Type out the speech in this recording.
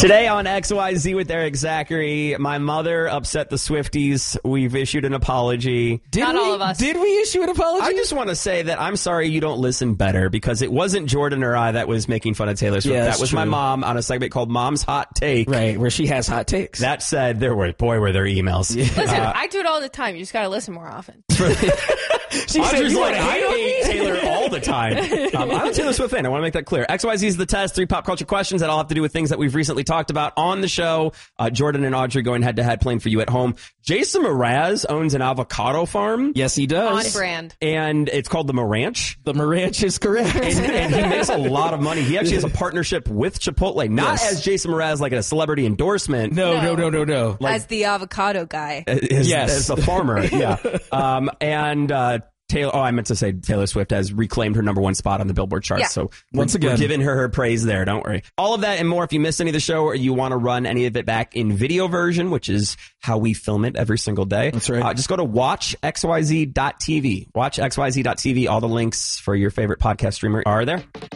Today on XYZ with Eric Zachary, my mother upset the Swifties. We've issued an apology. Not all of us. Did we issue an apology? I just want to say that I'm sorry you don't listen better, because it wasn't Jordan or I that was making fun of Taylor Swift. Yeah, that was my mom on a segment called Mom's Hot Take. Right, where she has hot takes. That said, were there emails. Listen, I do it all the time. You just got to listen more often. She said, Audrey's "You like, wanna I me?" hate Taylor all the time. I'm a Taylor Swift fan. I want to make that clear. XYZ is the test. 3 pop culture questions that all have to do with things that we've recently talked about on the show. Jordan and Audrey going head-to-head, playing for you at home. Jason Mraz owns an avocado farm. Yes, he does. On brand. And it's called the Moranch. The Moranch is correct. And he makes a lot of money. He actually has a partnership with Chipotle. Not Yes. as Jason Mraz, like a celebrity endorsement. No. As the avocado guy. As a farmer, yeah. I meant to say Taylor Swift has reclaimed her #1 spot on the Billboard charts. Yeah. So Once again, we're giving her praise there. Don't worry. All of that and more. If you missed any of the show or you want to run any of it back in video version, which is how we film it every single day. That's right. Just go to watchxyz.tv. Watchxyz.tv. All the links for your favorite podcast streamer are there.